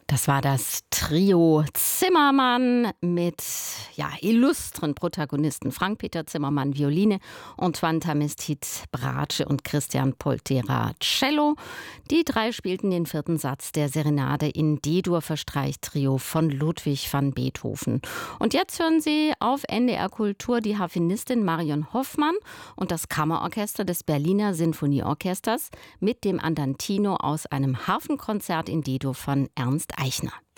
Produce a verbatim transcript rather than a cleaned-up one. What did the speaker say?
Das war das Trio Zimmermann mit ja, illustren Protagonisten Frank-Peter Zimmermann Violine und Tamestit Bratsche und Christian Poltera Cello. Die drei spielten den vierten Satz der Serenade in D-Dur für Streichtrio von Ludwig van Beethoven. Und jetzt hören Sie auf N D R Kultur die Harfenistin Marion Hoffmann und das Kammerorchester des Berliner Sinfonieorchesters mit dem Andantino aus einem Harfenkonzert in D-Dur von Ernst Eichner.